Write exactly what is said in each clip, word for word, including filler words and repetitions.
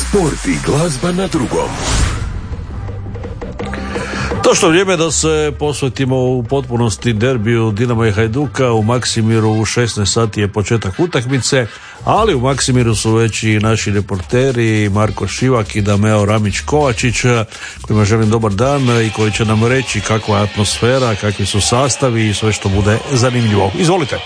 Sport i glazba na drugom. Došlo vrijeme da se posvetimo u potpunosti derbiju Dinamo i Hajduka. U Maksimiru u šesnaest sati je početak utakmice, ali u Maksimiru su već i naši reporteri Marko Šivak i Dameo Ramić-Kovačić, kojima želim dobar dan i koji će nam reći kakva je atmosfera, kakvi su sastavi i sve što bude zanimljivo. Izvolite.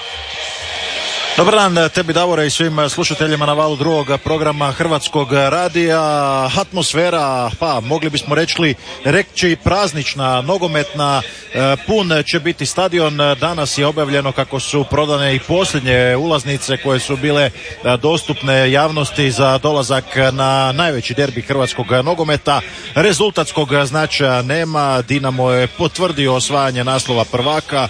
Dobar dan tebi, Davore, i svim slušateljima na valu drugog programa Hrvatskog radija. Atmosfera, pa mogli bismo reći, reći praznična, nogometna, pun će biti stadion. Danas je objavljeno kako su prodane i posljednje ulaznice koje su bile dostupne javnosti za dolazak na najveći derbi hrvatskog nogometa. Rezultatskog značaja nema, Dinamo je potvrdio osvajanje naslova prvaka.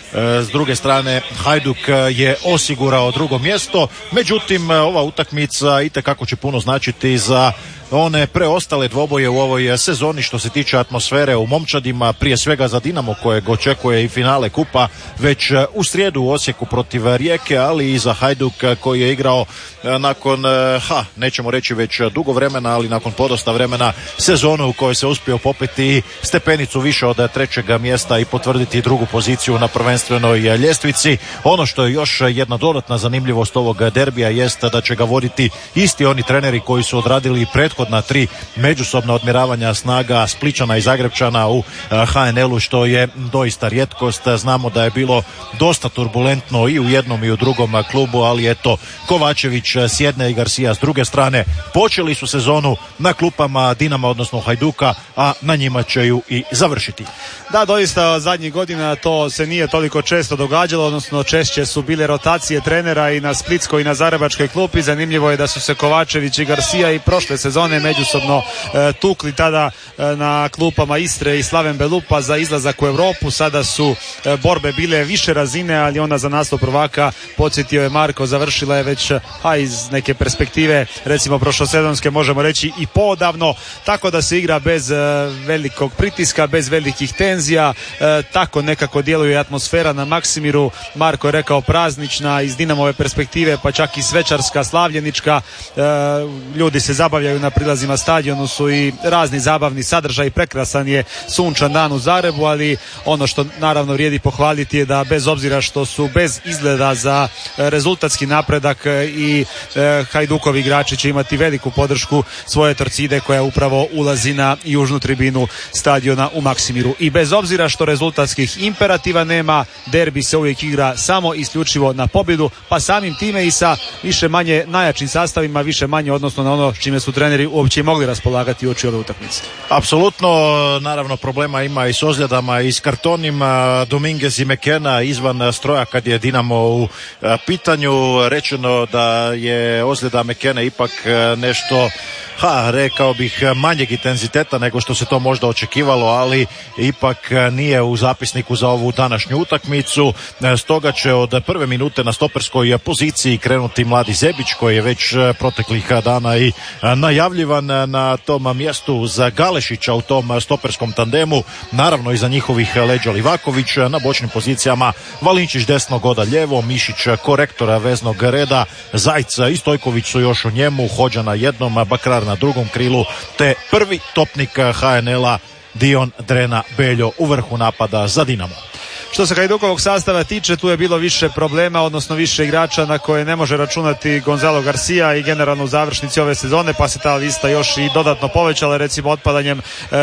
S druge strane, Hajduk je osigurao drugo mjesto, međutim ova utakmica itekako će puno značiti za one preostale dvoboje u ovoj sezoni što se tiče atmosfere u momčadima, prije svega za Dinamo kojeg očekuje i finale kupa već u srijedu u Osijeku protiv Rijeke, ali i za Hajduk koji je igrao nakon, ha, nećemo reći već dugo vremena, ali nakon podosta vremena sezonu u kojoj se uspio popeti stepenicu više od trećeg mjesta i potvrditi drugu poziciju na prvenstvenoj ljestvici. Ono što je još jedna dodatna zanimljivost ovog derbija jest da će ga voditi isti oni treneri koji su odradili pred prethodna tri međusobna odmjeravanja snaga Spličana i Zagrebčana u ha en el-u, što je doista rijetkost. Znamo da je bilo dosta turbulentno i u jednom i u drugom klubu, ali eto, Kovačević s jedne i Garcia s druge strane počeli su sezonu na klupama Dinama, odnosno Hajduka, a na njima će ju i završiti. Da, doista zadnjih godina to se nije toliko često događalo, odnosno češće su bile rotacije trenera i na splitskoj i na zagrebačkoj klupi. Zanimljivo je da su se Kovačević i Garcia i prošle sezone međusobno e, tukli tada e, na klupama Istre i Slaven Belupa za izlazak u Europu. Sada su e, borbe bile više razine, ali onda za naslov prvaka, podsjetio je Marko, završila je već a iz neke perspektive recimo prošlosezonske možemo reći i poodavno, tako da se igra bez e, velikog pritiska, bez velikih tenzija, e, tako nekako djeluje atmosfera na Maksimiru. Marko je rekao praznična iz Dinamove perspektive, pa čak i svečarska, slavljenička. E, ljudi se zabavljaju na prilazima stadionu, su i razni zabavni sadržaj, prekrasan je sunčan dan u Zagrebu, ali ono što naravno vrijedi pohvaliti je da bez obzira što su bez izgleda za rezultatski napredak i e, Hajdukovi igrači će imati veliku podršku svoje Torcide koja upravo ulazi na južnu tribinu stadiona u Maksimiru. I bez obzira što rezultatskih imperativa nema, derbi se uvijek igra samo isključivo na pobjedu, pa samim time i sa više manje najjačim sastavima, više manje odnosno na ono čime su treneri uopće mogli raspolagati u oči ove utakmice. Apsolutno, naravno problema ima i s ozljedama i s kartonima. Dominguez i Mekena izvan stroja kad je Dinamo u pitanju. Rečeno da je ozljeda Mekene ipak nešto, ha, rekao bih manjeg intenziteta nego što se to možda očekivalo, ali ipak nije u zapisniku za ovu današnju utakmicu. Stoga će od prve minute na stoperskoj poziciji krenuti mladi Zebić koji je već proteklih dana i najavljivan na tom mjestu za Galešića u tom stoperskom tandemu. Naravno iza njihovih leđa Livaković, na bočnim pozicijama Valinčić desno, Goda lijevo, Mišić korektora veznog reda, Zajca i Stojković su još u njemu, Hođa na jednom, Bakrar na drugom krilu, te prvi topnik ha en el-a Dion Drena Beljo u vrhu napada za Dinamo. Što se Hajdukovog sastava tiče, tu je bilo više problema, odnosno više igrača na koje ne može računati Gonzalo Garcia i generalno u završnici ove sezone, pa se ta lista još i dodatno povećala, recimo otpadanjem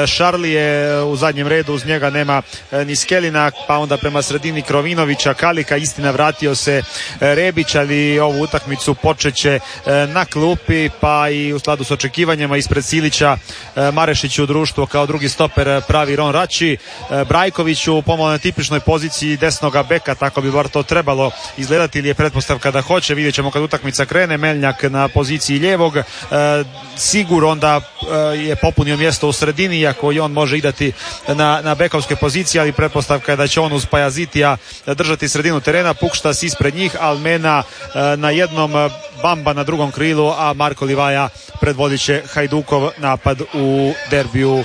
Šarlije u zadnjem redu, uz njega nema ni Skelina, pa onda prema sredini Krovinovića, Kalika, istina vratio se Rebić, ali ovu utakmicu počeće na klupi, pa i u skladu s očekivanjima ispred Silića Marešić u društvu kao drugi stoper pravi Ron Rači, Brajkoviću pomalo na tipičnoj poziciji desnoga beka, tako bi bar to trebalo izgledati, ili je pretpostavka da hoće, vidjet ćemo kad utakmica krene. Meljnjak na poziciji lijevog, e, Sigur onda e, je popunio mjesto u sredini, iako i on može idati na, na bekovske pozicije, ali pretpostavka je da će on uz Pajazitija držati sredinu terena, Pukštas ispred njih, Almena e, na jednom, Bamba na drugom krilu, a Marko Livaja predvodit će Hajdukov napad u derbiju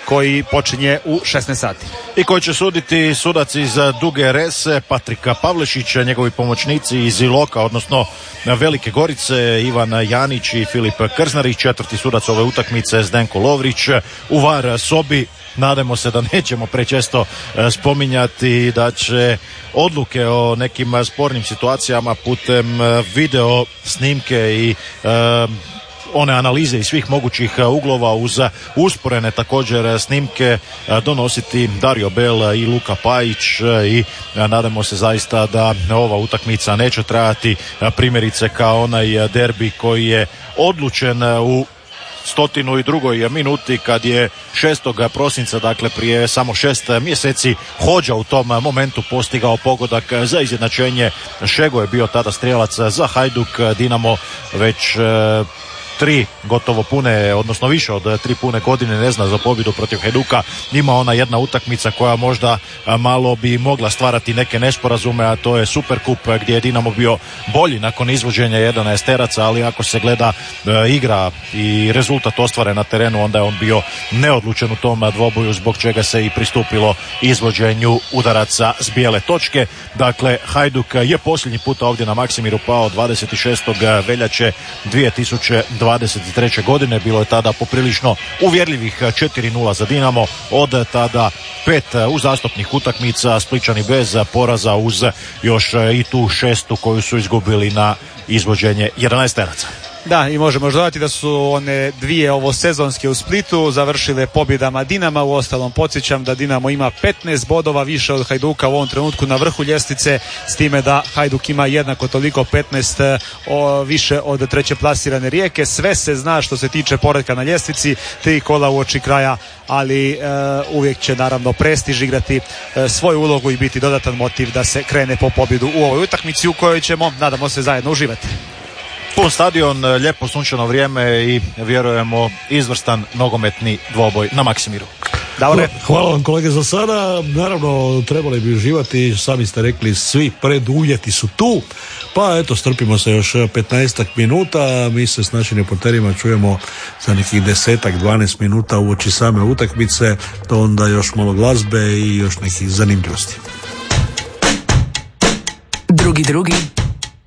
koji počinje u šesnaest sati. I koji će suditi sudac iz Duge Rese, Patrika Pavlešića, njegovi pomoćnici iz Iloka, odnosno Velike Gorice, Ivan Janić i Filip Krznarić, četvrti sudac ove utakmice Zdenko Lovrić. U var sobi nadamo se da nećemo prečesto spominjati da će odluke o nekim spornim situacijama putem video snimke i e, one analize iz svih mogućih uglova uz usporene također snimke donositi Dario Bel i Luka Pajić i nadamo se zaista da ova utakmica neće trajati primjerice kao onaj derbi koji je odlučen u stotinu i drugoj minuti kad je šestog prosinca, dakle prije samo šest mjeseci, Hođa u tom momentu postigao pogodak za izjednačenje. Šego je bio tada strijelac za Hajduk. Dinamo već e, tri gotovo pune, odnosno više od tri pune godine ne zna za pobjedu protiv Hajduka. Ima ona jedna utakmica koja možda malo bi mogla stvarati neke nesporazume, a to je Superkup gdje je Dinamo bio bolji nakon izvođenja jedanaesteraca, ali ako se gleda e, igra i rezultat ostvaren na terenu, onda je on bio neodlučen u tom dvoboju, zbog čega se i pristupilo izvođenju udaraca s bijele točke. Dakle, Hajduk je posljednji puta ovdje na Maksimiru pao dvadeset šestog veljače dvije tisuće dvadeset treće godine. Bilo je tada poprilično uvjerljivih četiri nula za Dinamo. Od tada pet uzastopnih utakmica, Splićani bez poraza uz još i tu šestu koju su izgubili na izvođenje jedanaesteraca. Da, i možemo dodati da su one dvije ovo sezonske u Splitu završile pobjedama Dinama. U ostalom podsjećam da Dinamo ima petnaest bodova više od Hajduka u ovom trenutku na vrhu ljestvice, s time da Hajduk ima jednako toliko petnaest o, više od treće plasirane Rijeke. Sve se zna što se tiče poretka na ljestvici, tri kola uoči kraja, ali e, uvijek će naravno prestiž igrati e, svoju ulogu i biti dodatan motiv da se krene po pobjedu u ovoj utakmici u kojoj ćemo, nadamo se, zajedno uživati. Pun stadion, lijepo sunčano vrijeme i vjerujemo izvrstan nogometni dvoboj na Maksimiru. Davore. Hvala vam kolege za sada. Naravno, trebali bi uživati, sami ste rekli, svi preduvjeti su tu. Pa eto, strpimo se još petnaestak minuta. Mi se s našim reporterima čujemo za nekih desetak, dvanaest minuta uoči same utakmice. To onda još malo glazbe i još nekih zanimljivosti. Drugi drugi